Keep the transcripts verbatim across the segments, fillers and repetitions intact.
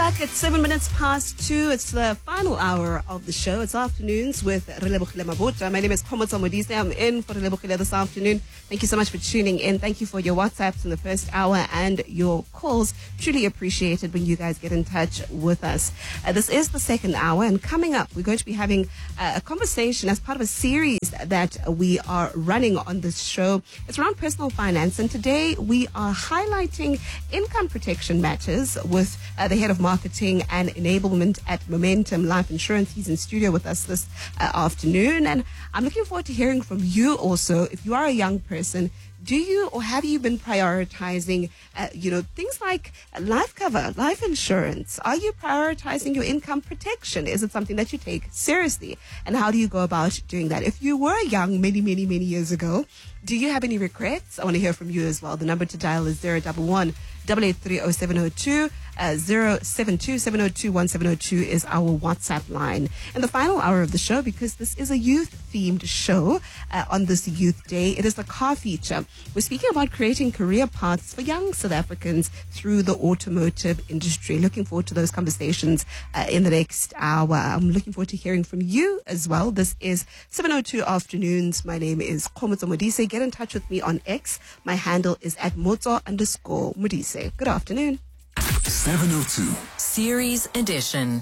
back. It's seven minutes past two. It's the final hour of the show. It's afternoons with Relebogile Mabota. My name is Khomotso Modise. I'm in for Relebogile this afternoon. Thank you so much for tuning in. Thank you for your WhatsApps in the first hour and your calls. Truly appreciated when you guys get in touch with us. Uh, this is the second hour, and coming up, we're going to be having uh, a conversation as part of a series that we are running on this show. It's around personal finance, and today we are highlighting income protection matters with uh, the head of marketing and enablement at Momentum Life Insurance. He's in studio with us this uh, afternoon, and I'm looking forward to hearing from you also. If you are a young person, do you or have you been prioritizing, uh, you know, things like life cover, life insurance? Are you prioritizing your income protection? Is it something that you take seriously? And how do you go about doing that? If you were young many, many, many years ago, do you have any regrets? I want to hear from you as well. The number to dial is zero one one, eight eight three, zero seven zero two. Uh, zero seven two, seven zero two, one seven zero two is our WhatsApp line. In the final hour of the show, because this is a youth-themed show uh, on this Youth Day, it is the car feature. We're speaking about creating career paths for young South Africans through the automotive industry. Looking forward to those conversations uh, in the next hour. I'm looking forward to hearing from you as well. This is seven oh two Afternoons. My name is Khomotso Modise. Get in touch with me on X. My handle is at Motso underscore Modise. Good afternoon. seven oh two Series Edition.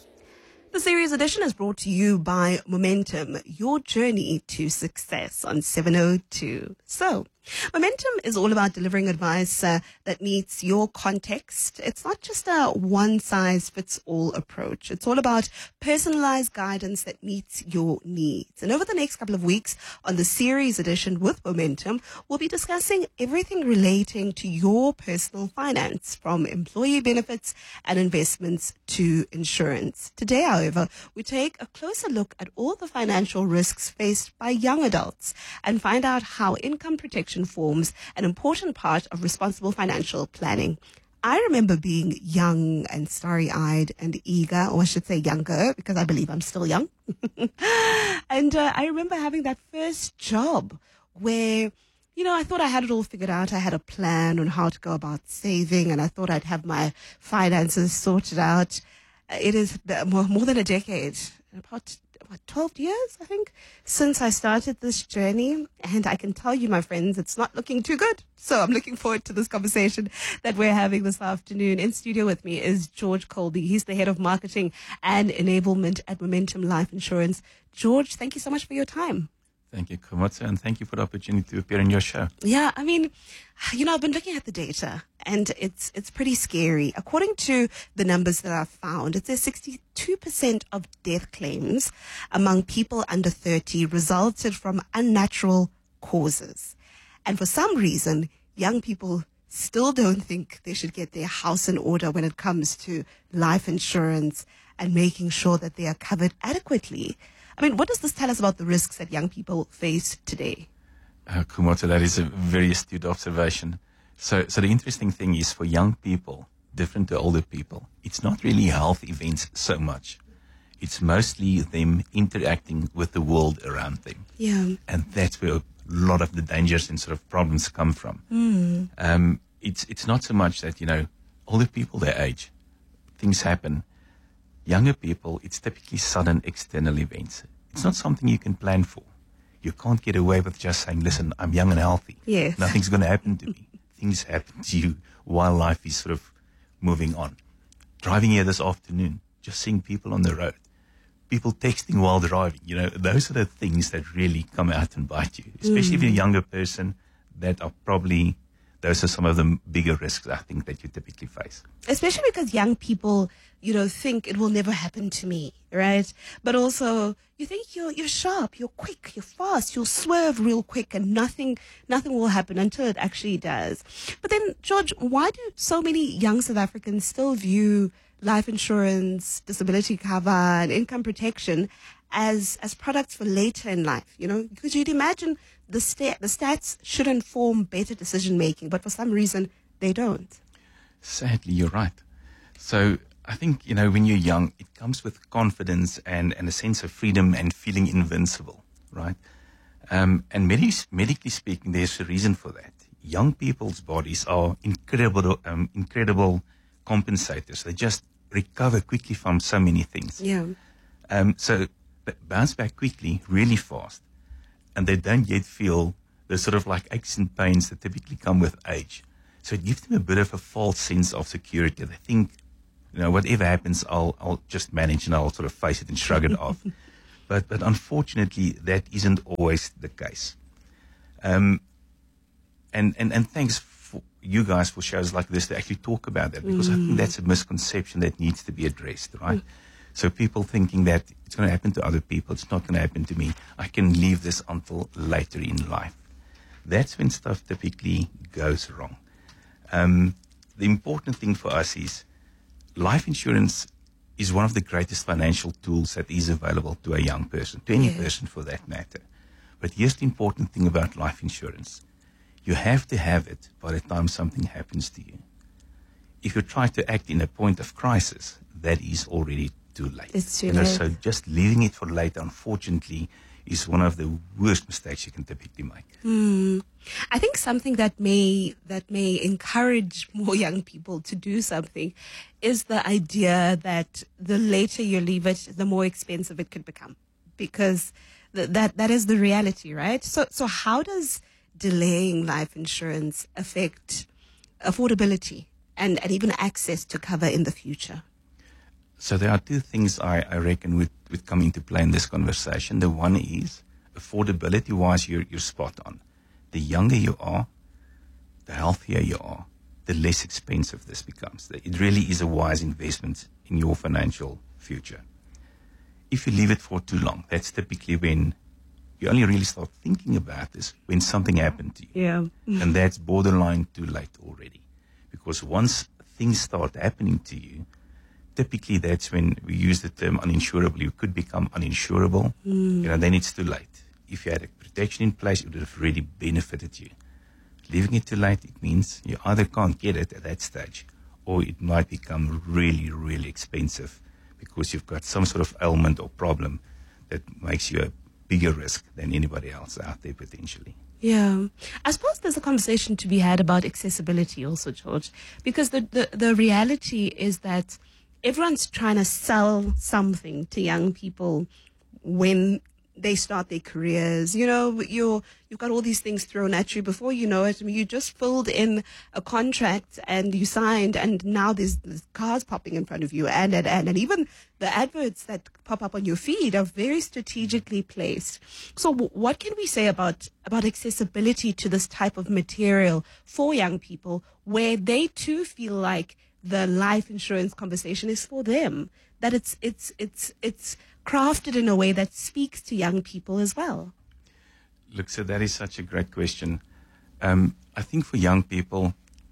The Series Edition is brought to you by Momentum, your journey to success on seven oh two. So, Momentum is all about delivering advice uh, that meets your context. It's not just a one-size-fits-all approach. It's all about personalized guidance that meets your needs. And over the next couple of weeks on the Series Edition with Momentum, we'll be discussing everything relating to your personal finance, from employee benefits and investments to insurance. Today, however, we take a closer look at all the financial risks faced by young adults and find out how income protection forms an important part of responsible financial planning. I remember being young and starry-eyed and eager, or I should say younger, because I believe I'm still young. and uh, I remember having that first job where, you know, I thought I had it all figured out. I had a plan on how to go about saving, and I thought I'd have my finances sorted out. It is more, more than a decade, about what, twelve years, I think, since I started this journey. And I can tell you, my friends, it's not looking too good. So I'm looking forward to this conversation that we're having this afternoon. In studio with me is George Colby. He's the head of marketing and enablement at Momentum Life Insurance. George, thank you so much for your time. Thank you, Khomotso, and thank you for the opportunity to appear in your show. Yeah, I mean, you know, I've been looking at the data, and it's it's pretty scary. According to the numbers that I've found, it says sixty-two percent of death claims among people under thirty resulted from unnatural causes. And for some reason, young people still don't think they should get their house in order when it comes to life insurance and making sure that they are covered adequately. I mean, what does this tell us about the risks that young people face today? Uh, Khomotso, that is a very astute observation. So, so the interesting thing is, for young people, different to older people, it's not really health events so much. It's mostly them interacting with the world around them. Yeah. And that's where a lot of the dangers and sort of problems come from. Mm. Um, it's, it's not so much that, you know, older people, their age, things happen. Younger people, it's typically sudden external events. It's not something you can plan for. You can't get away with just saying, listen, I'm young and healthy. Yes. Nothing's going to happen to me. Things happen to you while life is sort of moving on. Driving here this afternoon, just seeing people on the road, people texting while driving, you know, those are the things that really come out and bite you. Especially mm. if you're a younger person, that are probably, those are some of the bigger risks, I think, that you typically face. Especially because young people, you know, think it will never happen to me, right? But also, you think you're you're sharp, you're quick, you're fast, you'll swerve real quick, and nothing nothing will happen until it actually does. But then, George, why do so many young South Africans still view life insurance, disability cover, and income protection as as products for later in life? You know, because you'd imagine the sta- the stats should inform better decision making, but for some reason they don't. Sadly, you're right. So I think, you know, when you're young, it comes with confidence and, and a sense of freedom and feeling invincible, right? Um, and med- medically speaking, there's a reason for that. Young people's bodies are incredible, um, incredible compensators. They just recover quickly from so many things. Yeah. Um, so b- bounce back quickly, really fast, and they don't yet feel the sort of like aches and pains that typically come with age. So it gives them a bit of a false sense of security. They think, you know, whatever happens, I'll I'll just manage and I'll sort of face it and shrug it off. But but unfortunately, that isn't always the case. Um, and and and thanks for you guys for shows like this to actually talk about that, because mm. I think that's a misconception that needs to be addressed, right? Mm. So people thinking that it's going to happen to other people, it's not going to happen to me. I can leave this until later in life. That's when stuff typically goes wrong. Um, the important thing for us is life insurance is one of the greatest financial tools that is available to a young person, to any yeah. person for that matter. But here's the important thing about life insurance. You have to have it by the time something happens to you. If you try to act in a point of crisis, that is already too late. It's too you know, late. So just leaving it for later, unfortunately, is one of the worst mistakes you can typically make. Mm. I think something that may that may encourage more young people to do something is the idea that the later you leave it, the more expensive it could become, because th- that that is the reality, right? So so how does delaying life insurance affect affordability and, and even access to cover in the future? So there are two things I, I reckon would, would come into play in this conversation. The one is affordability-wise, you're, you're spot on. The younger you are, the healthier you are, the less expensive this becomes. It really is a wise investment in your financial future. If you leave it for too long, that's typically when you only really start thinking about this when something happened to you. Yeah. And that's borderline too late already. Because once things start happening to you, typically that's when we use the term uninsurable. You could become uninsurable. Mm. You know, then it's too late. If you had a protection in place, it would have really benefited you. Leaving it too late, it means you either can't get it at that stage, or it might become really, really expensive because you've got some sort of ailment or problem that makes you a bigger risk than anybody else out there potentially. Yeah. I suppose there's a conversation to be had about accessibility also, George, because the, the, the reality is that everyone's trying to sell something to young people when they start their careers. You know, you're, you've got all these things thrown at you before you know it. I mean, you just filled in a contract and you signed, and now there's, there's cars popping in front of you, and, and, and, and even the adverts that pop up on your feed are very strategically placed. So w- what can we say about, about accessibility to this type of material for young people, where they too feel like the life insurance conversation is for them, that it's it's it's it's crafted in a way that speaks to young people as well? Look, so that is such a great question. Um, I think for young people,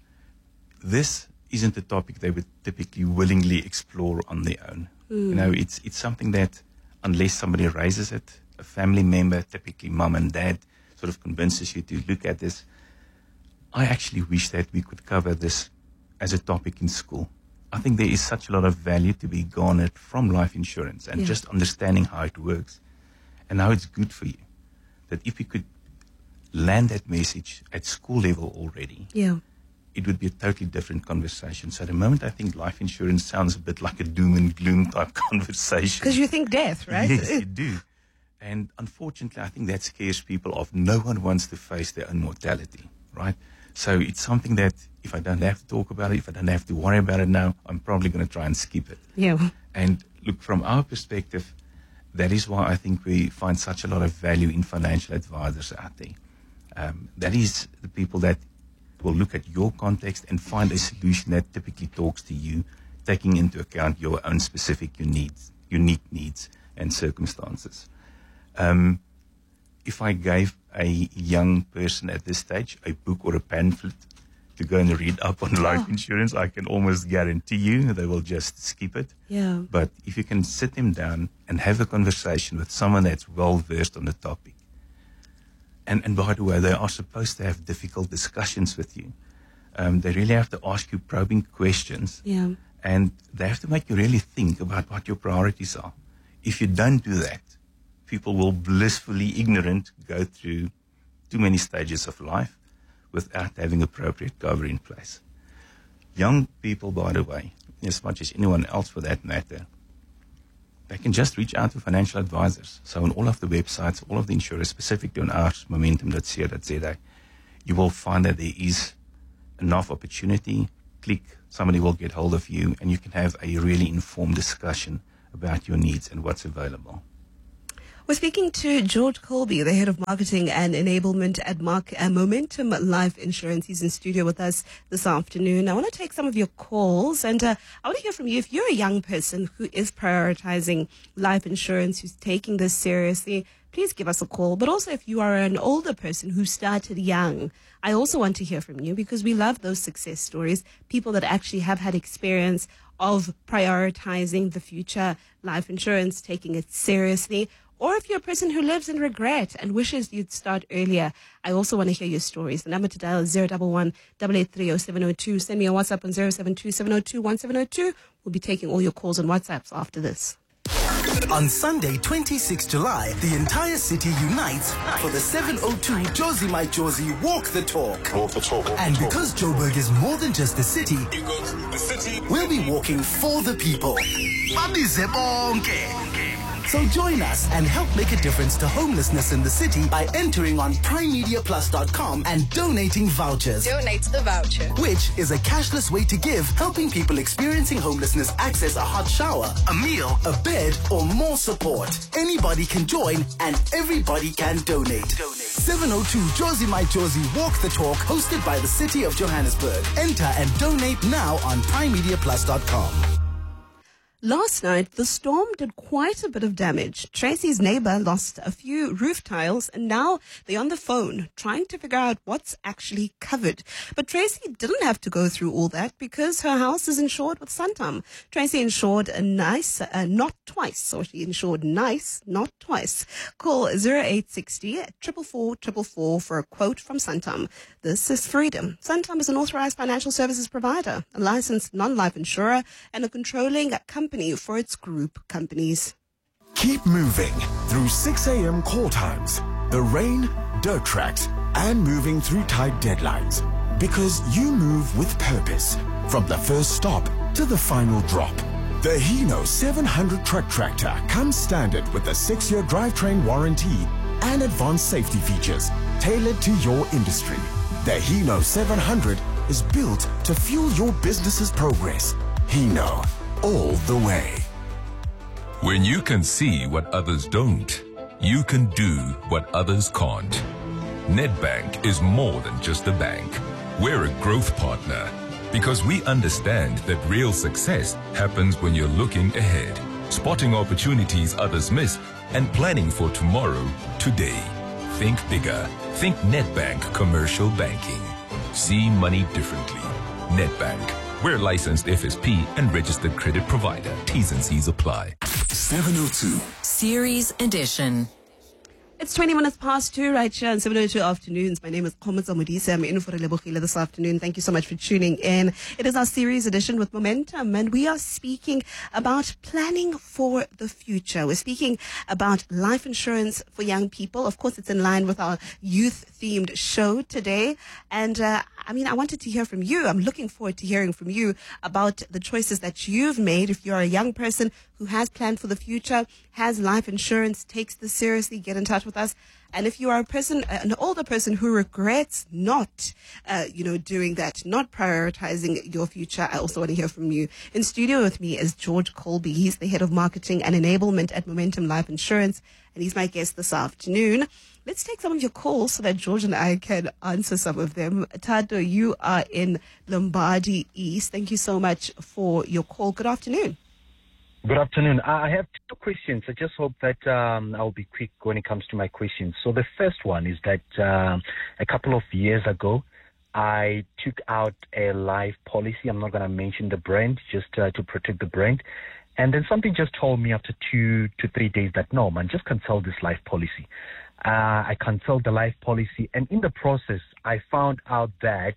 this isn't a topic they would typically willingly explore on their own. Mm. You know, it's it's something that unless somebody raises it, a family member, typically mum and dad, sort of convinces you to look at this. I actually wish that we could cover this as a topic in school. I think there is such a lot of value to be garnered from life insurance and yeah. just understanding how it works and how it's good for you. That if we could land that message at school level already, yeah. it would be a totally different conversation. So at the moment, I think life insurance sounds a bit like a doom and gloom type conversation. Because you think death, right? Yes, you do. And unfortunately, I think that scares people off. No one wants to face their own mortality, right? So it's something that if I don't have to talk about it, if I don't have to worry about it now, I'm probably going to try and skip it. Yeah. And look, from our perspective, that is why I think we find such a lot of value in financial advisors out there. Um, that is the people that will look at your context and find a solution that typically talks to you, taking into account your own specific needs, unique needs and circumstances. Um, if I gave a young person at this stage a book or a pamphlet to go and read up on life Oh. insurance, I can almost guarantee you they will just skip it. Yeah. But if you can sit them down and have a conversation with someone that's well versed on the topic, and, and by the way, they are supposed to have difficult discussions with you. Um, they really have to ask you probing questions, Yeah. and they have to make you really think about what your priorities are. If you don't do that, people will blissfully ignorant go through too many stages of life without having appropriate cover in place. Young people, by the way, me as much as anyone else for that matter, they can just reach out to financial advisors. So on all of the websites, all of the insurers specific to ours, momentum dot co dot za, you will find that there is enough opportunity. Click, somebody will get hold of you, and you can have a really informed discussion about your needs and what's available. We're speaking to George Colby, the head of marketing and enablement at Mark, uh, Momentum Life Insurance. He's in studio with us this afternoon. I want to take some of your calls, and uh, I want to hear from you. If you're a young person who is prioritizing life insurance, who's taking this seriously, please give us a call. But also, if you are an older person who started young, I also want to hear from you, because we love those success stories, people that actually have had experience of prioritizing the future, life insurance, taking it seriously. Or if you're a person who lives in regret and wishes you'd start earlier, I also want to hear your stories. The number to dial is zero one one, eight eight three, zero seven zero two. Send me a WhatsApp on zero seven two, seven zero two, one seven zero two. We'll be taking all your calls and WhatsApps after this. On Sunday, twenty-sixth July, the entire city unites for the seven oh two Jozi My Jozi Walk the Talk. Walk the talk. And because Joburg is more than just the city, The city. we'll be walking for the people. So join us and help make a difference to homelessness in the city by entering on prime media plus dot com and donating vouchers. Donate the voucher. Which is a cashless way to give, helping people experiencing homelessness access a hot shower, a meal, a bed, or more support. Anybody can join and everybody can donate. seven oh two Jozi My Jozi Walk the Talk, hosted by the City of Johannesburg. Enter and donate now on prime media plus dot com. Last night, the storm did quite a bit of damage. Tracy's neighbor lost a few roof tiles, and now they're on the phone trying to figure out what's actually covered. But Tracy didn't have to go through all that because her house is insured with Santam. Tracy insured a nice, uh, not twice, or she insured nice, not twice. Call zero eight six zero, four four four four four for a quote from Santam. This is freedom. Santam is an authorized financial services provider, a licensed non-life insurer, and a controlling company for its group companies. Keep moving through six a.m. call times, the rain, dirt tracks, and moving through tight deadlines. Because you move with purpose, from the first stop to the final drop. The Hino seven hundred truck tractor comes standard with a six-year drivetrain warranty and advanced safety features tailored to your industry. The Hino seven hundred is built to fuel your business's progress. Hino, all the way. When you can see what others don't, you can do what others can't. Nedbank is more than just a bank. We're a growth partner because we understand that real success happens when you're looking ahead, spotting opportunities others miss, and planning for tomorrow, today. Think bigger. Think Nedbank Commercial Banking. See money differently. Nedbank. We're licensed F S P and registered credit provider. T's and C's apply. seven oh two. Series Edition. It's twenty minutes past two right here on seven oh two Afternoons. My name is Khomotso Modise. I'm in for Relebohile this afternoon. Thank you so much for tuning in. It is our series edition with Momentum, and we are speaking about planning for the future. We're speaking about life insurance for young people. Of course, it's in line with our youth-themed show today. And, uh, I mean, I wanted to hear from you. I'm looking forward to hearing from you about the choices that you've made. If you're a young person who has planned for the future, has life insurance, takes this seriously, get in touch with us. And if you are a person, an older person who regrets not, uh, you know, doing that, not prioritizing your future, I also want to hear from you. In studio with me is George Colby. He's the head of marketing and enablement at Momentum Life Insurance, and he's my guest this afternoon. Let's take some of your calls so that George and I can answer some of them. Tato, you are in Lombardy East. Thank you so much for your call. Good afternoon. Good afternoon. I have two questions. I just hope that um, I'll be quick when it comes to my questions. So the first one is that um, a couple of years ago, I took out a life policy. I'm not going to mention the brand, just uh, to protect the brand. And then something just told me after two to three days that, no, man, just cancel this life policy. Uh, I canceled the life policy. And in the process, I found out that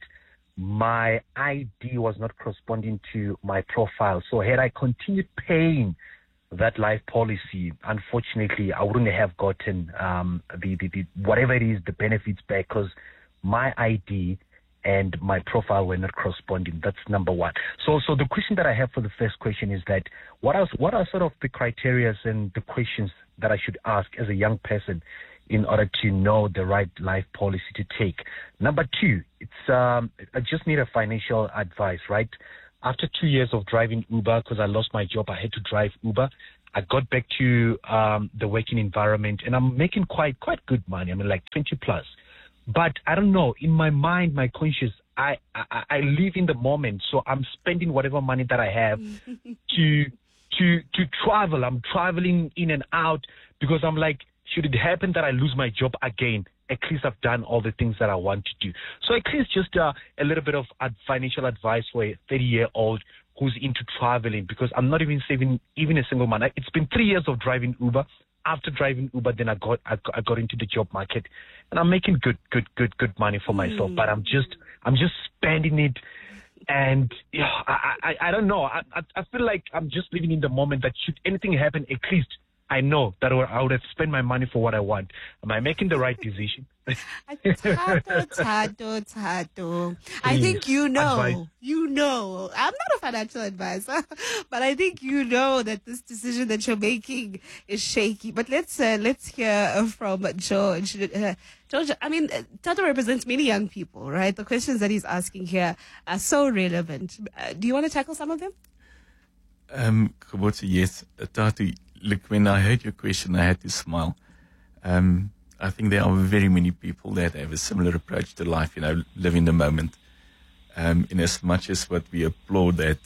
my I D was not corresponding to my profile. So had I continued paying that life policy, unfortunately, I wouldn't have gotten um, the, the, the whatever it is, the benefits back, because my I D and my profile were not corresponding. That's number one. So, so the question that I have for the first question is that what are what are sort of the criteria and the questions that I should ask as a young person in order to know the right life policy to take? Number two, it's um, I just need a financial advice, right? After two years of driving Uber, because I lost my job, I had to drive Uber. I got back to um, the working environment, and I'm making quite quite good money. I mean, like twenty plus. But I don't know, in my mind, my conscience, I, I, I live in the moment. So I'm spending whatever money that I have to to to travel. I'm traveling in and out because I'm like, should it happen that I lose my job again, at least I've done all the things that I want to do. So at least just uh, a little bit of ad- financial advice for a thirty-year-old who's into traveling, because I'm not even saving even a single month. It's been three years of driving Uber. After driving Uber, then I got, I got I got into the job market, and I'm making good good good good money for myself. Mm. But I'm just I'm just spending it, and yeah, I, I I don't know. I I feel like I'm just living in the moment. That should anything happen, at least I know that I would have spent my money for what I want. Am I making the right decision? Tato, tato, tato. I think you know, advice. you know, I'm not a financial advisor, but I think you know that this decision that you're making is shaky. But let's, uh, let's hear from George. Uh, George, I mean, Tato represents many young people, right? The questions that he's asking here are so relevant. Uh, do you want to tackle some of them? Um, yes, Tato, look, when I heard your question, I had to smile. Um, I think there are very many people that have a similar approach to life, you know, live in the moment. Um, in as much as what we applaud that,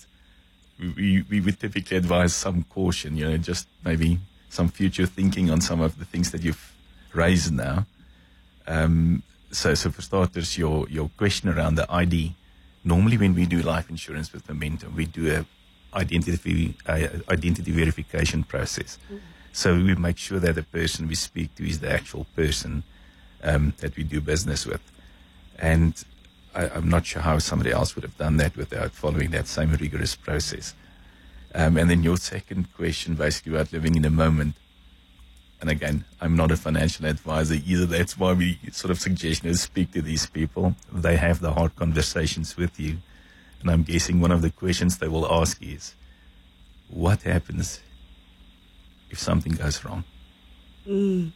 we, we would typically advise some caution, you know, just maybe some future thinking on some of the things that you've raised now. Um, so, so for starters, your, your question around the I D. Normally when we do life insurance with Momentum, we do a identity, uh, identity verification process. Mm-hmm. So we make sure that the person we speak to is the actual person um, that we do business with. And I, I'm not sure how somebody else would have done that without following that same rigorous process. Um, and then your second question, basically about living in the moment. And again, I'm not a financial advisor either. That's why we sort of suggest, you know, speak to these people. They have the hard conversations with you. And I'm guessing one of the questions they will ask is, what happens if something goes wrong? Mm.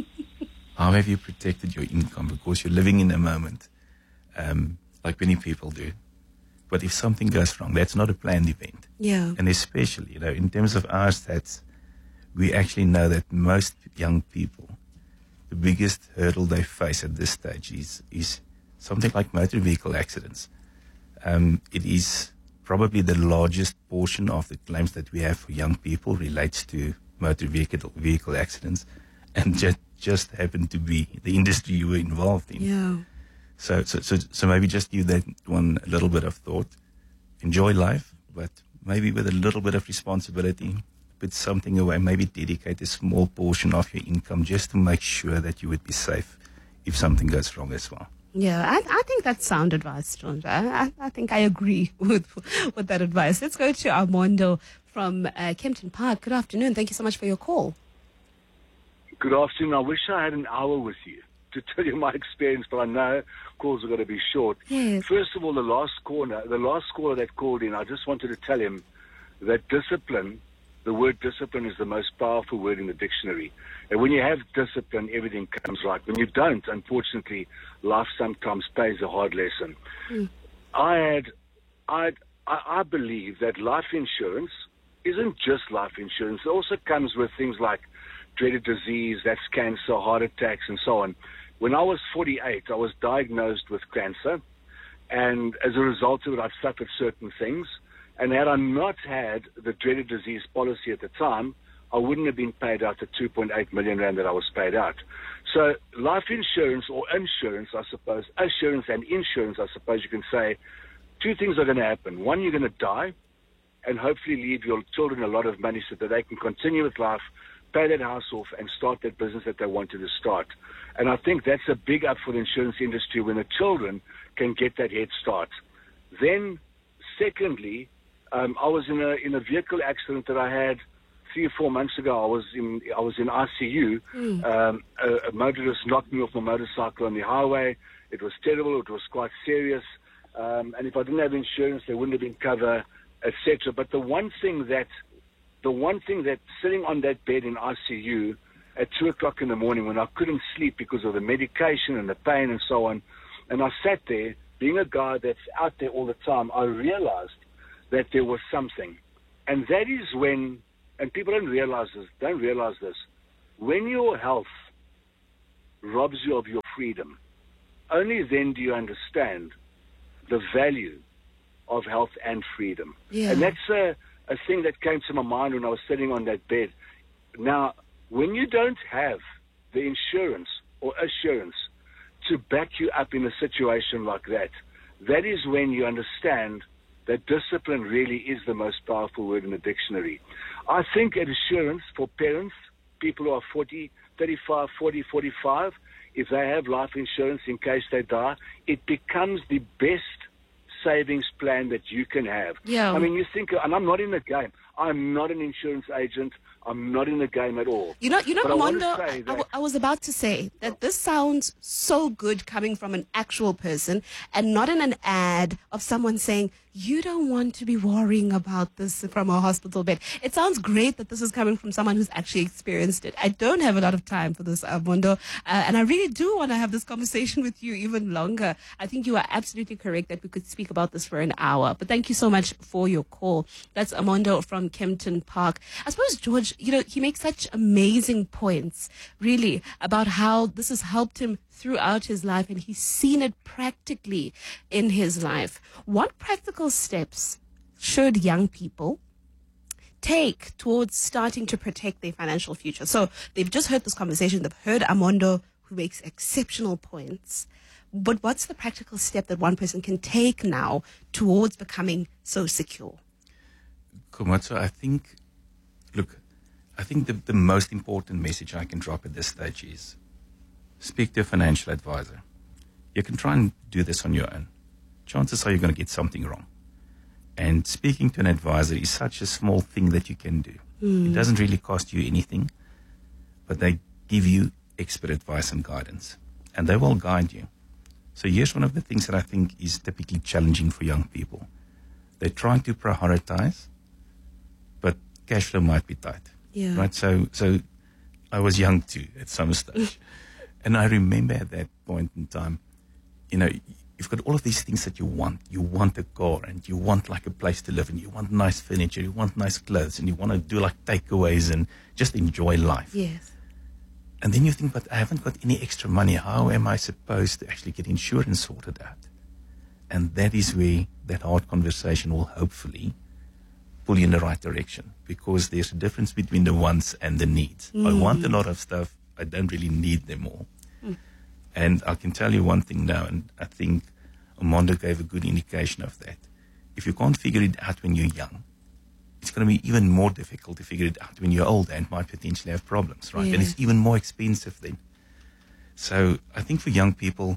How have you protected your income? Because you're living in the moment, um, like many people do. But if something goes wrong, that's not a planned event. Yeah. And especially, you know, in terms of our stats, we actually know that most young people, the biggest hurdle they face at this stage is, is something like motor vehicle accidents. Um, it is probably the largest portion of the claims that we have for young people relates to motor vehicle vehicle accidents, and just just happened to be the industry you were involved in. Yeah. So so so so maybe just give that one a little bit of thought. Enjoy life, but maybe with a little bit of responsibility. Put something away. Maybe dedicate a small portion of your income just to make sure that you would be safe if something goes wrong as well. Yeah, I, I think that's sound advice, John. I, I think I agree with with that advice. Let's go to Armando from uh, Kempton Park. Good afternoon. Thank you so much for your call. Good afternoon. I wish I had an hour with you to tell you my experience, but I know calls are going to be short. Yes. First of all, the last caller, the last caller that called in, I just wanted to tell him that discipline, the word discipline is the most powerful word in the dictionary. And when you have discipline, everything comes right. When you don't, unfortunately, life sometimes pays a hard lesson. Mm. I had, I'd, I, I believe that life insurance isn't just life insurance. It also comes with things like dreaded disease, that's cancer, heart attacks, and so on. When I was forty-eight, I was diagnosed with cancer, and as a result of it, I've suffered certain things. And had I not had the dreaded disease policy at the time, I wouldn't have been paid out the two point eight million rand that I was paid out. So life insurance or insurance, I suppose, assurance and insurance, I suppose you can say, two things are going to happen. One, you're going to die and hopefully leave your children a lot of money so that they can continue with life, pay that house off, and start that business that they wanted to start. And I think that's a big up for the insurance industry when the children can get that head start. Then, secondly, um, I was in a in a vehicle accident that I had three or four months ago, I was in I was in I C U. Mm. Um, a, a motorist knocked me off my motorcycle on the highway. It was terrible. It was quite serious. Um, and if I didn't have insurance, there wouldn't have been cover, et cetera. But the one thing that, the one thing that sitting on that bed in I C U at two o'clock in the morning when I couldn't sleep because of the medication and the pain and so on, and I sat there, being a guy that's out there all the time, I realized that there was something. And that is when, and people don't realize this, don't realize this, when your health robs you of your freedom, only then do you understand the value of health and freedom. Yeah. And that's a, a thing that came to my mind when I was sitting on that bed. Now, when you don't have the insurance or assurance to back you up in a situation like that, that is when you understand that discipline really is the most powerful word in the dictionary. I think assurance for parents, people who are forty, thirty-five, forty, forty-five, if they have life insurance in case they die, it becomes the best savings plan that you can have. Yeah. I mean, you think, and I'm not in the game. I'm not an insurance agent. I'm not in the game at all. You know, you know, But I want to Amondo, say I, that- w- I was about to say that this sounds so good coming from an actual person and not in an ad of someone saying, you don't want to be worrying about this from a hospital bed. It sounds great that this is coming from someone who's actually experienced it. I don't have a lot of time for this, Amondo, uh, and I really do want to have this conversation with you even longer. I think you are absolutely correct that we could speak about this for an hour. But thank you so much for your call. That's Amondo from Kempton Park. I suppose, George, you know, he makes such amazing points, really, about how this has helped him throughout his life and he's seen it practically in his life. What practical steps should young people take towards starting to protect their financial future? So they've just heard this conversation. They've heard Amondo, who makes exceptional points. But what's the practical step that one person can take now towards becoming so secure? Komatsu, I think, look, I think the, the most important message I can drop at this stage is speak to a financial advisor. You can try and do this on your own. Chances are you're going to get something wrong. And speaking to an advisor is such a small thing that you can do. Mm. It doesn't really cost you anything, but they give you expert advice and guidance, and they will guide you. So here's one of the things that I think is typically challenging for young people. They're trying to prioritize, but cash flow might be tight. Yeah. Right? So, so I was young too at some stage. And I remember at that point in time, you know, you've got all of these things that you want. You want a car and you want like a place to live and you want nice furniture, you want nice clothes and you want to do like takeaways and just enjoy life. Yes. And then you think, but I haven't got any extra money. How am I supposed to actually get insurance sorted out? And that is where that hard conversation will hopefully pull you in the right direction, because there's a difference between the wants and the needs. Mm. I want a lot of stuff. I don't really need them all. Mm. And I can tell you one thing now, and I think Amondo gave a good indication of that. If you can't figure it out when you're young, it's going to be even more difficult to figure it out when you're older and might potentially have problems, right? Yeah. And it's even more expensive then. So I think for young people,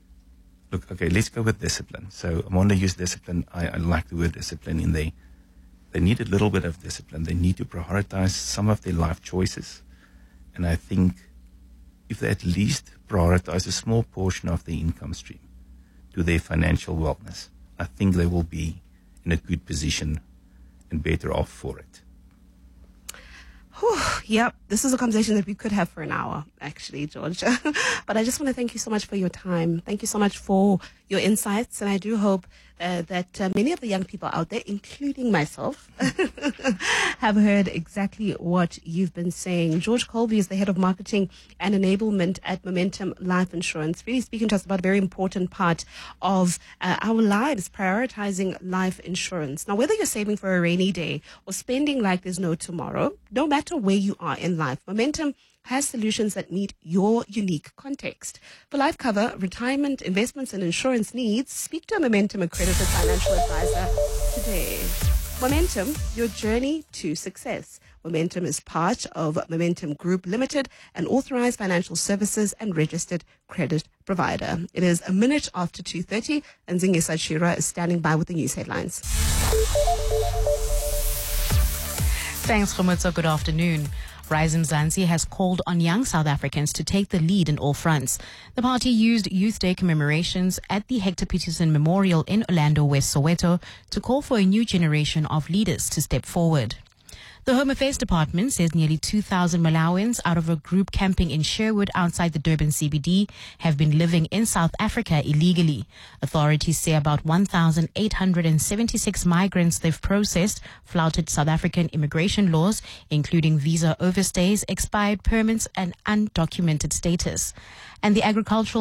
look, okay, let's go with discipline. So Amondo used discipline. I, I like the word discipline in there. They need a little bit of discipline. They need to prioritize some of their life choices. And I think if they at least prioritize a small portion of their income stream to their financial wellness, I think they will be in a good position and better off for it. Whew, yep, this is a conversation that we could have for an hour, actually, George. But I just want to thank you so much for your time. Thank you so much for your insights. And I do hope uh, that uh, many of the young people out there, including myself, have heard exactly what you've been saying. George Colby is the head of marketing and enablement at Momentum Life Insurance, really speaking to us about a very important part of uh, our lives, prioritizing life insurance. Now, whether you're saving for a rainy day or spending like there's no tomorrow, no matter where you are in life, Momentum has solutions that meet your unique context. For life cover, retirement, investments, and insurance needs, speak to a Momentum accredited financial advisor today. Momentum, your journey to success. Momentum is part of Momentum Group Limited, an authorized financial services and registered credit provider. It is a minute after two thirty, and Zingisa Shira is standing by with the news headlines. Thanks, Khomotso. Good afternoon. Rise Mzansi has called on young South Africans to take the lead in all fronts. The party used Youth Day commemorations at the Hector Peterson Memorial in Orlando, West Soweto, to call for a new generation of leaders to step forward. The Home Affairs Department says nearly two thousand Malawians out of a group camping in Sherwood outside the Durban C B D have been living in South Africa illegally. Authorities say about one thousand eight hundred seventy-six migrants they've processed flouted South African immigration laws, including visa overstays, expired permits, and undocumented status. And the agricultural